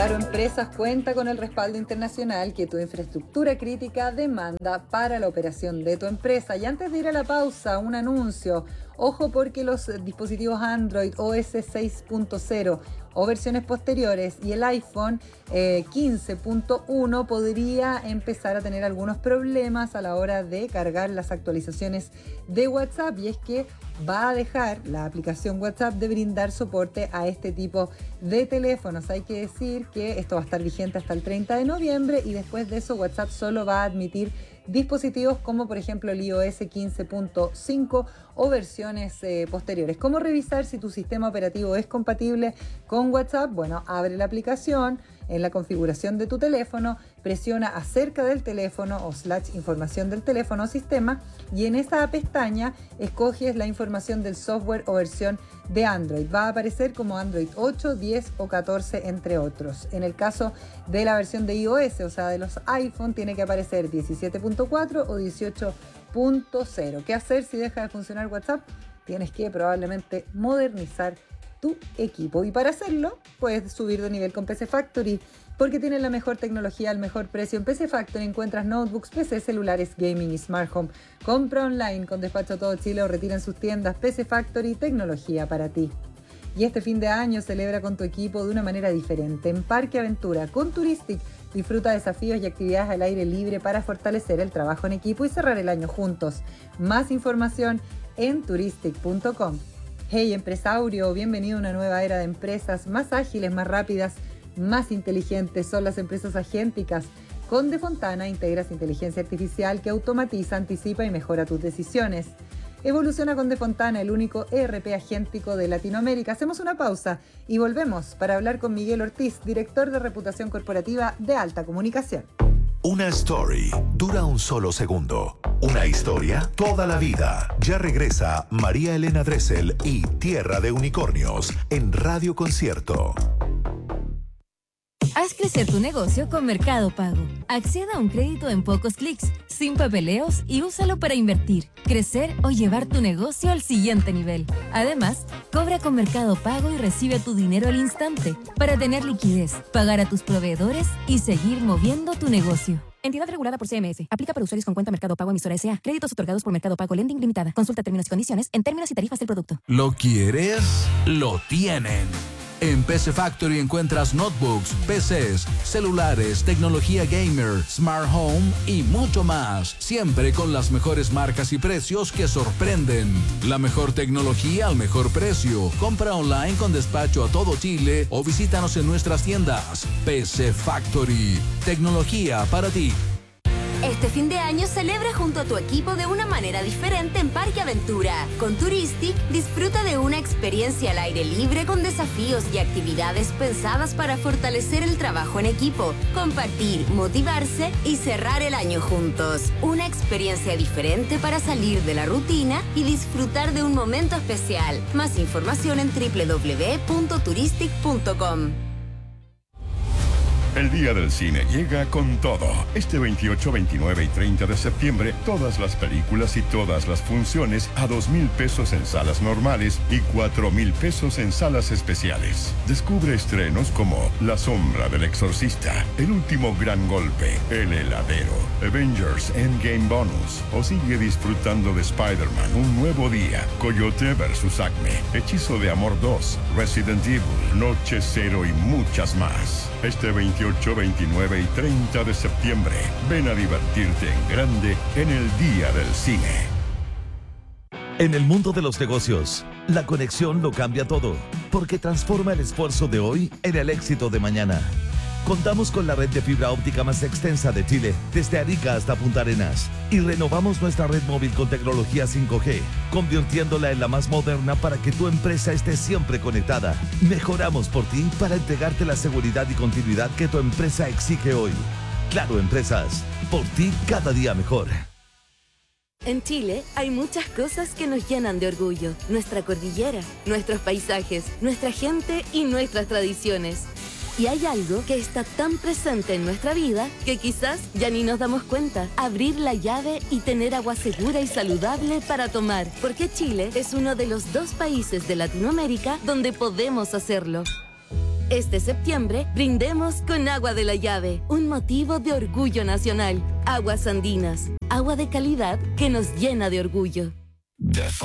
Claro Empresas cuenta con el respaldo internacional que tu infraestructura crítica demanda para la operación de tu empresa. Y antes de ir a la pausa, un anuncio. Ojo porque los dispositivos Android OS 6.0 o versiones posteriores y el iPhone 15.1 podría empezar a tener algunos problemas a la hora de cargar las actualizaciones de WhatsApp, y es que va a dejar la aplicación WhatsApp de brindar soporte a este tipo de teléfonos. Hay que decir que esto va a estar vigente hasta el 30 de noviembre y después de eso WhatsApp solo va a admitir dispositivos como por ejemplo el iOS 15.5 o versiones posteriores. ¿Cómo revisar si tu sistema operativo es compatible con WhatsApp? Bueno, abre la aplicación en la configuración de tu teléfono, presiona acerca del teléfono o / información del teléfono o sistema, y en esa pestaña escoges la información del software o versión de Android. Va a aparecer como Android 8, 10 o 14 entre otros. En el caso de la versión de iOS, o sea de los iPhone, tiene que aparecer 17.4 o 18.0. ¿Qué hacer si deja de funcionar WhatsApp? Tienes que probablemente modernizar tu equipo, y para hacerlo puedes subir de nivel con PC Factory porque tienen la mejor tecnología al mejor precio. En PC Factory encuentras notebooks, PC, celulares, gaming y smart home. Compra online con despacho a todo Chile o retira en sus tiendas. PC Factory, tecnología para ti. Y este fin de año celebra con tu equipo de una manera diferente. En Parque Aventura con Turistic disfruta desafíos y actividades al aire libre para fortalecer el trabajo en equipo y cerrar el año juntos. Más información en turistic.com. Hey empresario, bienvenido a una nueva era de empresas más ágiles, más rápidas, más inteligentes. Son las empresas agénticas. Con De Fontana integras inteligencia artificial que automatiza, anticipa y mejora tus decisiones. Evoluciona con De Fontana, el único ERP agéntico de Latinoamérica. Hacemos una pausa y volvemos para hablar con Miguel Ortiz, director de reputación corporativa de Alta Comunicación. Una story dura un solo segundo. Una historia toda la vida. Ya regresa María Elena Dressel y Tierra de Unicornios en Radio Concierto. Haz crecer tu negocio con Mercado Pago. Acceda a un crédito en pocos clics, sin papeleos, y úsalo para invertir, crecer o llevar tu negocio al siguiente nivel. Además, cobra con Mercado Pago y recibe tu dinero al instante para tener liquidez, pagar a tus proveedores y seguir moviendo tu negocio. Entidad regulada por CMF. Aplica para usuarios con cuenta Mercado Pago emisora S.A. Créditos otorgados por Mercado Pago Lending Limitada. Consulta términos y condiciones en términos y tarifas del producto. ¿Lo quieres? Lo tienen. En PC Factory encuentras notebooks, PCs, celulares, tecnología gamer, smart home y mucho más. Siempre con las mejores marcas y precios que sorprenden. La mejor tecnología al mejor precio. Compra online con despacho a todo Chile o visítanos en nuestras tiendas. PC Factory. Tecnología para ti. Este fin de año celebra junto a tu equipo de una manera diferente en Parque Aventura. Con Turistic, disfruta de una experiencia al aire libre con desafíos y actividades pensadas para fortalecer el trabajo en equipo, compartir, motivarse y cerrar el año juntos. Una experiencia diferente para salir de la rutina y disfrutar de un momento especial. Más información en www.turistic.com. El Día del Cine llega con todo. Este 28, 29 y 30 de septiembre, todas las películas y todas las funciones a 2,000 pesos en salas normales y 4,000 pesos en salas especiales. Descubre estrenos como La Sombra del Exorcista, El Último Gran Golpe, El Heladero, Avengers Endgame Bonus, o sigue disfrutando de Spider-Man Un Nuevo Día, Coyote vs. Acme, Hechizo de Amor 2, Resident Evil, Noche Cero y muchas más. Este 28, 29 y 30 de septiembre, ven a divertirte en grande en el Día del Cine. En el mundo de los negocios, la conexión lo cambia todo, porque transforma el esfuerzo de hoy en el éxito de mañana. Contamos con la red de fibra óptica más extensa de Chile, desde Arica hasta Punta Arenas, y renovamos nuestra red móvil con tecnología 5G, convirtiéndola en la más moderna para que tu empresa esté siempre conectada. Mejoramos por ti para entregarte la seguridad y continuidad que tu empresa exige hoy. Claro Empresas, por ti cada día mejor. En Chile hay muchas cosas que nos llenan de orgullo. Nuestra cordillera, nuestros paisajes, nuestra gente y nuestras tradiciones. Y hay algo que está tan presente en nuestra vida que quizás ya ni nos damos cuenta. Abrir la llave y tener agua segura y saludable para tomar. Porque Chile es uno de los 2 países de Latinoamérica donde podemos hacerlo. Este septiembre, brindemos con agua de la llave, un motivo de orgullo nacional. Aguas Andinas, agua de calidad que nos llena de orgullo.